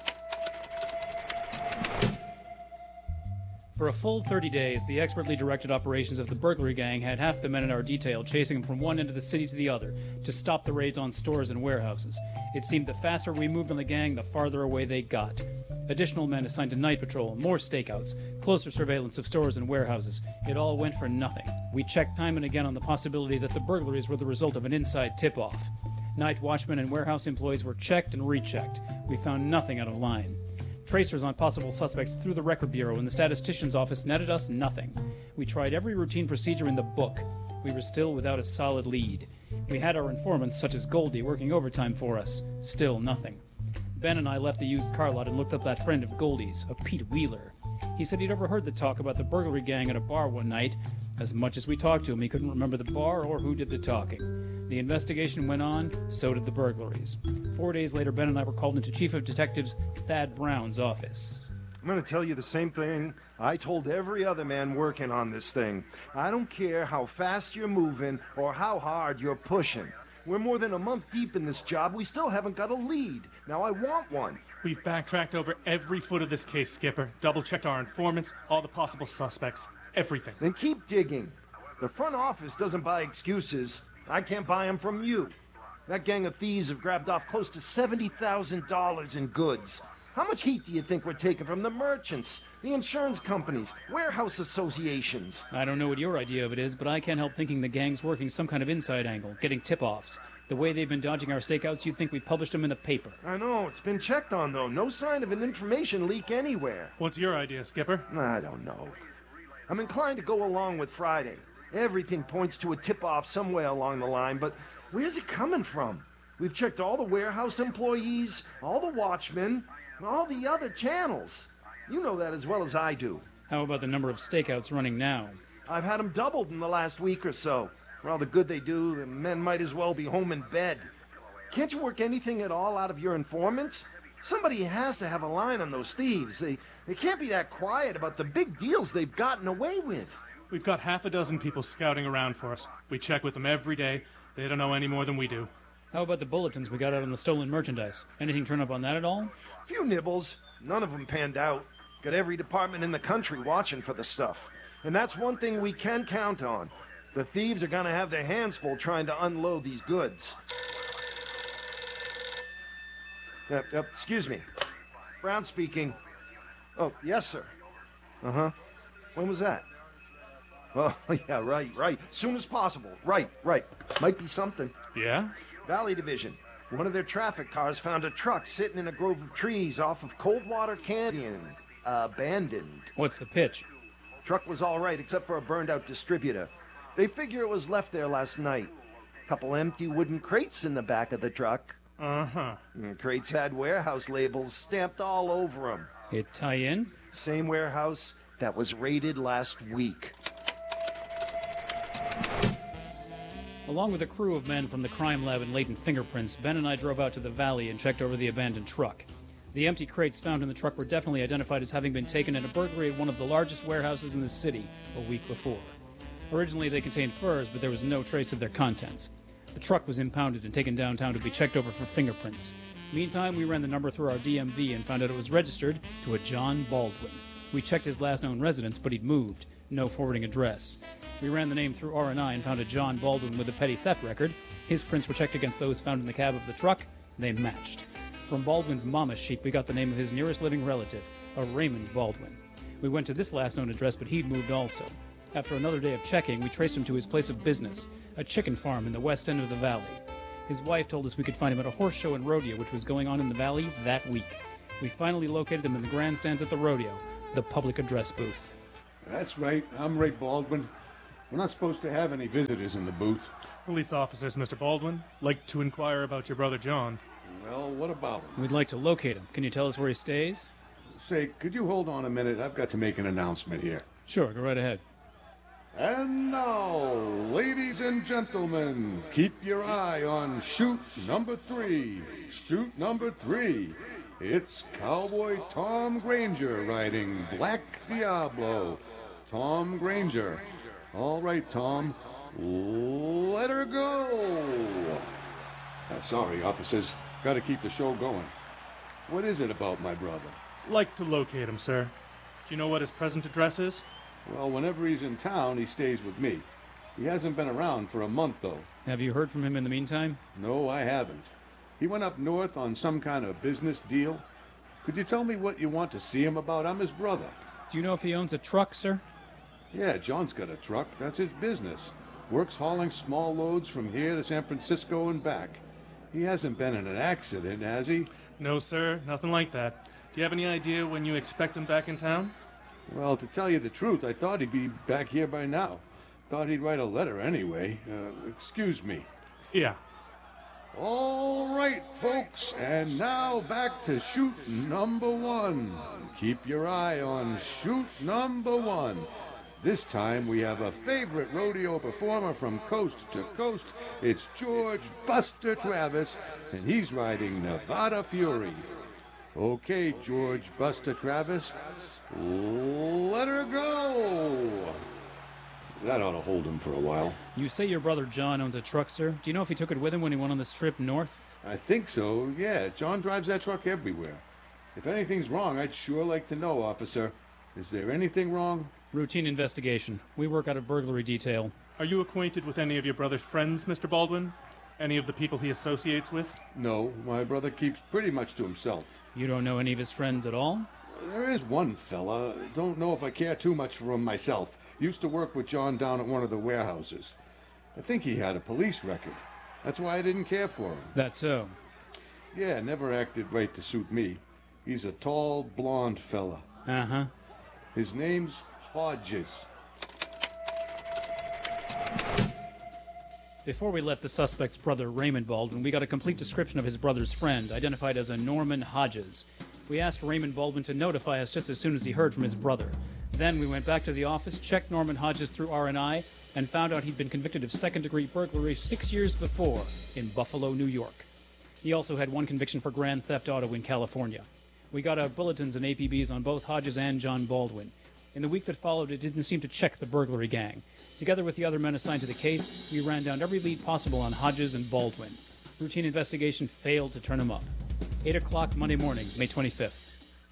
For a full 30 days, the expertly directed operations of the burglary gang had half the men in our detail chasing them from one end of the city to the other to stop the raids on stores and warehouses. It seemed the faster we moved on the gang, the farther away they got. Additional men assigned to night patrol, more stakeouts, closer surveillance of stores and warehouses. It all went for nothing. We checked time and again on the possibility that the burglaries were the result of an inside tip-off. Night watchmen and warehouse employees were checked and rechecked. We found nothing out of line. Tracers on possible suspects through the record bureau and the statistician's office netted us nothing. We tried every routine procedure in the book. We were still without a solid lead. We had our informants, such as Goldie, working overtime for us. Still nothing. Ben and I left the used car lot and looked up that friend of Goldie's, a Pete Wheeler. He said he'd overheard the talk about the burglary gang at a bar one night. As much as we talked to him, he couldn't remember the bar or who did the talking. The investigation went on, so did the burglaries. 4 days later, Ben and I were called into Chief of Detectives Thad Brown's office. I'm going to tell you the same thing I told every other man working on this thing. I don't care how fast you're moving or how hard you're pushing. We're more than a month deep in this job. We still haven't got a lead. Now I want one. We've backtracked over every foot of this case, Skipper. Double-checked our informants, all the possible suspects, everything. Then keep digging. The front office doesn't buy excuses. I can't buy them from you. That gang of thieves have grabbed off close to $70,000 in goods. How much heat do you think we're taking from the merchants, the insurance companies, warehouse associations? I don't know what your idea of it is, but I can't help thinking the gang's working some kind of inside angle, getting tip-offs. The way they've been dodging our stakeouts, you'd think we published them in the paper. I know, it's been checked on, though. No sign of an information leak anywhere. What's your idea, Skipper? I don't know. I'm inclined to go along with Friday. Everything points to a tip-off somewhere along the line, but where's it coming from? We've checked all the warehouse employees, all the watchmen, and all the other channels. You know that as well as I do. How about the number of stakeouts running now? I've had them doubled in the last week or so. For all the good they do, the men might as well be home in bed. Can't you work anything at all out of your informants? Somebody has to have a line on those thieves. They can't be that quiet about the big deals they've gotten away with. We've got half a dozen people scouting around for us. We check with them every day. They don't know any more than we do. How about the bulletins we got out on the stolen merchandise? Anything turn up on that at all? Few nibbles. None of them panned out. Got every department in the country watching for the stuff. And that's one thing we can count on. The thieves are gonna have their hands full trying to unload these goods. Excuse me. Brown speaking. Oh, yes, sir. Uh-huh. When was that? Oh, yeah, right. Soon as possible. Right. Might be something. Yeah? Valley Division. One of their traffic cars found a truck sitting in a grove of trees off of Coldwater Canyon. Abandoned. What's the pitch? Truck was all right, except for a burned-out distributor. They figure it was left there last night. Couple empty wooden crates in the back of the truck. Uh-huh. Crates had warehouse labels stamped all over them. It tie in? Same warehouse that was raided last week. Along with a crew of men from the crime lab and latent fingerprints, Ben and I drove out to the valley and checked over the abandoned truck. The empty crates found in the truck were definitely identified as having been taken in a burglary at one of the largest warehouses in the city a week before. Originally, they contained furs, but there was no trace of their contents. The truck was impounded and taken downtown to be checked over for fingerprints. Meantime, we ran the number through our DMV and found out it was registered to a John Baldwin. We checked his last known residence, but he'd moved. No forwarding address. We ran the name through R&I and found a John Baldwin with a petty theft record. His prints were checked against those found in the cab of the truck. They matched. From Baldwin's mama sheet, we got the name of his nearest living relative, a Raymond Baldwin. We went to this last known address, but he'd moved also. After another day of checking, we traced him to his place of business, a chicken farm in the west end of the valley. His wife told us we could find him at a horse show and rodeo which was going on in the valley that week. We finally located him in the grandstands at the rodeo, the public address booth. That's right. I'm Ray Baldwin. We're not supposed to have any visitors in the booth. Police officers, Mr. Baldwin, like to inquire about your brother John. Well, what about him? We'd like to locate him. Can you tell us where he stays? Say, could you hold on a minute? I've got to make an announcement here. Sure, go right ahead. And now, ladies and gentlemen, keep your eye on chute number 3. Chute number 3. It's Cowboy Tom Granger riding Black Diablo. Tom Granger. All right, Tom. Let her go. Sorry, officers. Got to keep the show going. What is it about my brother? Like to locate him, sir. Do you know what his present address is? Well, whenever he's in town, he stays with me. He hasn't been around for a month, though. Have you heard from him in the meantime? No, I haven't. He went up north on some kind of business deal. Could you tell me what you want to see him about? I'm his brother. Do you know if he owns a truck, sir? Yeah, John's got a truck. That's his business. Works hauling small loads from here to San Francisco and back. He hasn't been in an accident, has he? No, sir. Nothing like that. Do you have any idea when you expect him back in town? Well, to tell you the truth, I thought he'd be back here by now. Thought he'd write a letter anyway. Excuse me. Yeah. All right, folks, and now back to chute number 1. Keep your eye on chute number 1. This time we have a favorite rodeo performer from coast to coast. It's George Buster Travis, and he's riding Nevada Fury. Okay, George Buster Travis, let her go. That ought to hold him for a while. You say your brother John owns a truck, sir. Do you know if he took it with him when he went on this trip north? I think so, yeah. John drives that truck everywhere. If anything's wrong, I'd sure like to know, officer. Is there anything wrong? Routine investigation. We work out of burglary detail. Are you acquainted with any of your brother's friends, Mr. Baldwin? Any of the people he associates with? No, my brother keeps pretty much to himself. You don't know any of his friends at all? There is one fella. Don't know if I care too much for him myself. Used to work with John down at one of the warehouses. I think he had a police record. That's why I didn't care for him. That's so. Yeah, never acted right to suit me. He's a tall, blonde fella. Uh-huh. His name's Hodges. Before we left the suspect's brother, Raymond Baldwin, we got a complete description of his brother's friend, identified as a Norman Hodges. We asked Raymond Baldwin to notify us just as soon as he heard from his brother. Then we went back to the office, checked Norman Hodges through R&I, and found out he'd been convicted of second-degree burglary 6 years before in Buffalo, New York. He also had one conviction for grand theft auto in California. We got out bulletins and APBs on both Hodges and John Baldwin. In the week that followed, it didn't seem to check the burglary gang. Together with the other men assigned to the case, we ran down every lead possible on Hodges and Baldwin. Routine investigation failed to turn them up. 8 o'clock Monday morning, May 25th.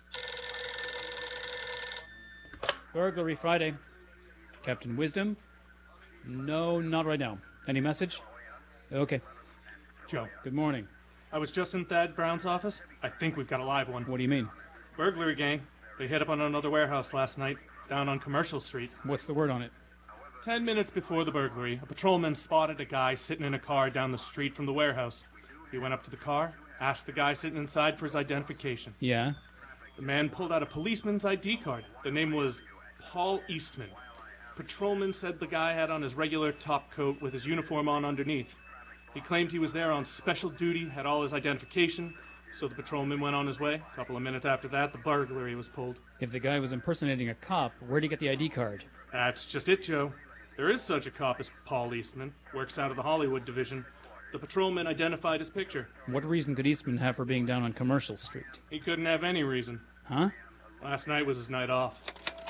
Burglary Friday. Captain Wisdom? No, not right now. Any message? Okay. Joe. Good morning. I was just in Thad Brown's office. I think we've got a live one. What do you mean? Burglary gang. They hit up on another warehouse last night, down on Commercial Street. What's the word on it? 10 minutes before the burglary, a patrolman spotted a guy sitting in a car down the street from the warehouse. He went up to the car, asked the guy sitting inside for his identification. Yeah? The man pulled out a policeman's ID card. The name was Paul Eastman. Patrolman said the guy had on his regular top coat with his uniform on underneath. He claimed he was there on special duty, had all his identification, so the patrolman went on his way. A couple of minutes after that, the burglary was pulled. If the guy was impersonating a cop, where'd he get the ID card? That's just it, Joe. There is such a cop as Paul Eastman, works out of the Hollywood division. The patrolman identified his picture. What reason could Eastman have for being down on Commercial Street? He couldn't have any reason. Huh? Last night was his night off.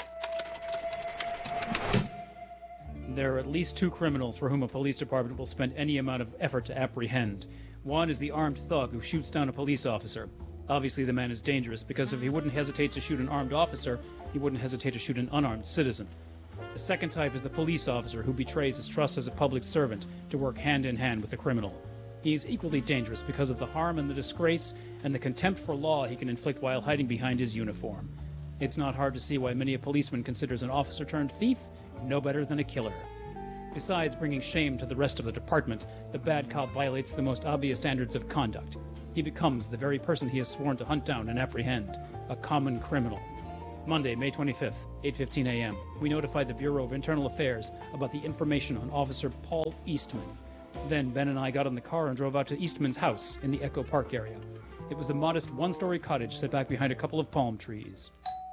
There are at least 2 criminals for whom a police department will spend any amount of effort to apprehend. One is the armed thug who shoots down a police officer. Obviously, the man is dangerous, because if he wouldn't hesitate to shoot an armed officer, he wouldn't hesitate to shoot an unarmed citizen. The second type is the police officer who betrays his trust as a public servant to work hand-in-hand with the criminal. He is equally dangerous because of the harm and the disgrace and the contempt for law he can inflict while hiding behind his uniform. It's not hard to see why many a policeman considers an officer-turned-thief no better than a killer. Besides bringing shame to the rest of the department, the bad cop violates the most obvious standards of conduct. He becomes the very person he has sworn to hunt down and apprehend, a common criminal. Monday, May 25th, 8:15 a.m., we notified the Bureau of Internal Affairs about the information on Officer Paul Eastman. Then Ben and I got in the car and drove out to Eastman's house in the Echo Park area. It was a modest one-story cottage set back behind a couple of palm trees.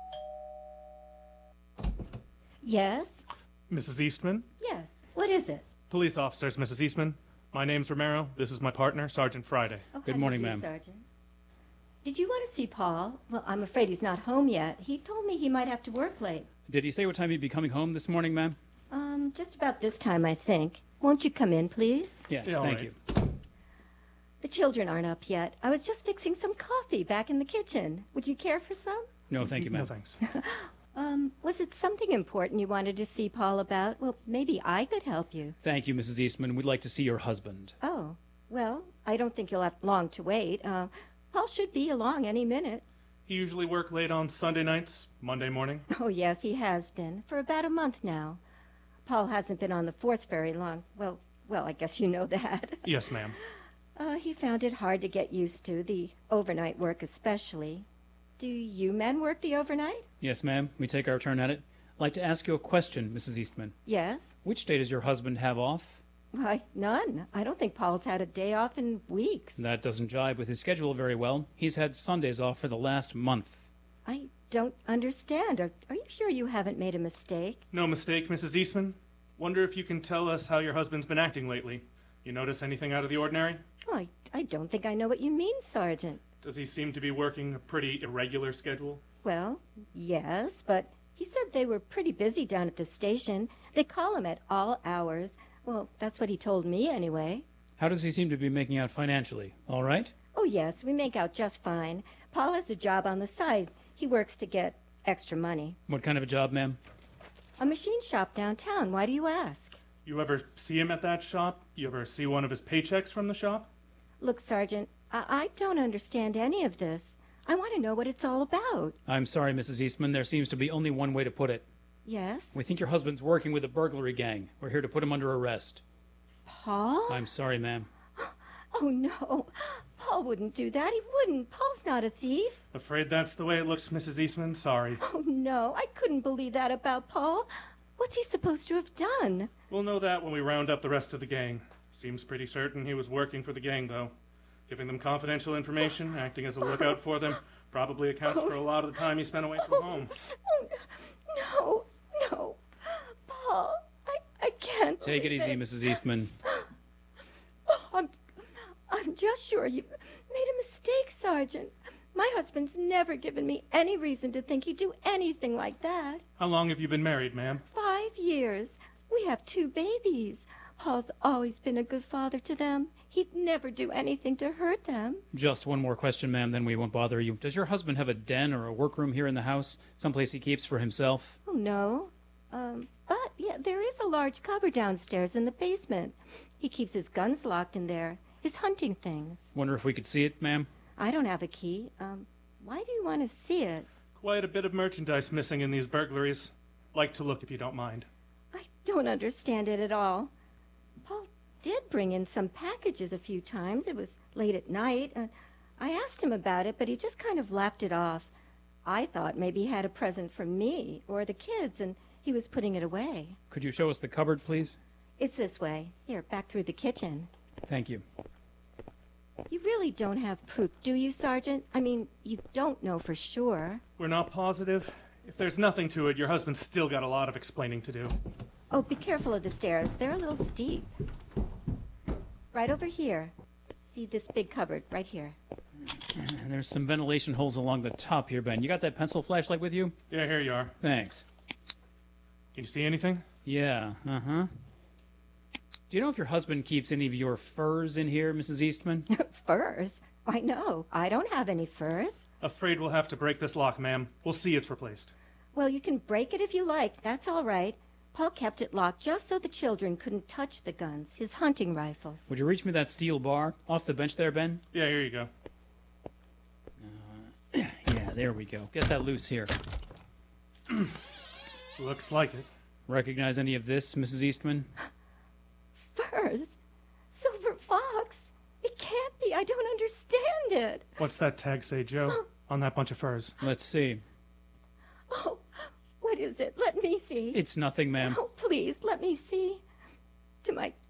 Yes? Mrs. Eastman? Yes. What is it? Police officers, Mrs. Eastman. My name's Romero. This is my partner, Sergeant Friday. Oh, Good how morning, do you do, ma'am. Sergeant. Did you want to see Paul? Well, I'm afraid he's not home yet. He told me he might have to work late. Did he say what time he'd be coming home this morning, ma'am? Just about this time, I think. Won't you come in, please? Yes, Yeah, all thank right. you. The children aren't up yet. I was just fixing some coffee back in the kitchen. Would you care for some? No, thank you, ma'am. No, thanks. Was it something important you wanted to see Paul about? Well, maybe I could help you. Thank you, Mrs. Eastman. We'd like to see your husband. Oh, well, I don't think you'll have long to wait. Paul should be along any minute. He usually work late on Sunday nights, Monday morning. Oh, yes, he has been, for about a month now. Paul hasn't been on the force very long. Well, I guess you know that. Yes, ma'am. He found it hard to get used to, the overnight work especially. Do you men work the overnight? Yes, ma'am. We take our turn at it. I'd like to ask you a question, Mrs. Eastman. Yes. Which day does your husband have off? Why, none. I don't think Paul's had a day off in weeks. That doesn't jibe with his schedule very well. He's had Sundays off for the last month. I don't understand. Are you sure you haven't made a mistake? No mistake, Mrs. Eastman. Wonder if you can tell us how your husband's been acting lately. You notice anything out of the ordinary? Oh, I don't think I know what you mean, Sergeant. Does he seem to be working a pretty irregular schedule? Well, yes, but he said they were pretty busy down at the station. They call him at all hours. Well, that's what he told me anyway. How does he seem to be making out financially? All right? Oh, yes, we make out just fine. Paul has a job on the side. He works to get extra money. What kind of a job, ma'am? A machine shop downtown. Why do you ask? You ever see him at that shop? You ever see one of his paychecks from the shop? Look, Sergeant, I don't understand any of this. I want to know what it's all about. I'm sorry, Mrs. Eastman. There seems to be only one way to put it. Yes? We think your husband's working with a burglary gang. We're here to put him under arrest. Paul? I'm sorry, ma'am. Oh, no. Paul wouldn't do that. He wouldn't. Paul's not a thief. Afraid that's the way it looks, Mrs. Eastman. Sorry. Oh, no. I couldn't believe that about Paul. What's he supposed to have done? We'll know that when we round up the rest of the gang. Seems pretty certain he was working for the gang, though. Giving them confidential information, acting as a lookout for them, probably accounts for a lot of the time he spent away from home. Oh, no. Paul, I can't. Take it believe easy, Mrs. Eastman. I'm just sure you've made a mistake, Sergeant. My husband's never given me any reason to think he'd do anything like that. How long have you been married, ma'am? 5 years. We have 2 babies. Paul's always been a good father to them. He'd never do anything to hurt them. Just one more question, ma'am, then we won't bother you. Does your husband have a den or a workroom here in the house? Someplace he keeps for himself? Oh, no. But, yeah, there is a large cupboard downstairs in the basement. He keeps his guns locked in there, his hunting things. Wonder if we could see it, ma'am? I don't have a key. Why do you want to see it? Quite a bit of merchandise missing in these burglaries. Like to look if you don't mind. I don't understand it at all. Paul did bring in some packages a few times. It was late at night. I asked him about it, but he just kind of laughed it off. I thought maybe he had a present for me or the kids, and he was putting it away. Could you show us the cupboard, please? It's this way. Here, back through the kitchen. Thank you. You really don't have proof, do you, Sergeant? I mean, you don't know for sure. We're not positive. If there's nothing to it, your husband's still got a lot of explaining to do. Oh, be careful of the stairs. They're a little steep. Right over here. See this big cupboard right here. And there's some ventilation holes along the top here, Ben. You got that pencil flashlight with you? Yeah, here you are. Thanks. Can you see anything? Yeah, uh-huh. Do you know if your husband keeps any of your furs in here, Mrs. Eastman? Furs? Why, no. I don't have any furs. Afraid we'll have to break this lock, ma'am. We'll see it's replaced. Well, you can break it if you like. That's all right. Paul kept it locked just so the children couldn't touch the guns, his hunting rifles. Would you reach me that steel bar off the bench there, Ben? Yeah, here you go. Yeah, there we go. Get that loose here. Looks like it. Recognize any of this, Mrs. Eastman? Furs? Silver fox? It can't be. I don't understand it. What's that tag say, Joe, on that bunch of furs? Let's see. Oh, what is it? Let me see. It's nothing, ma'am. Oh, please, let me see. To my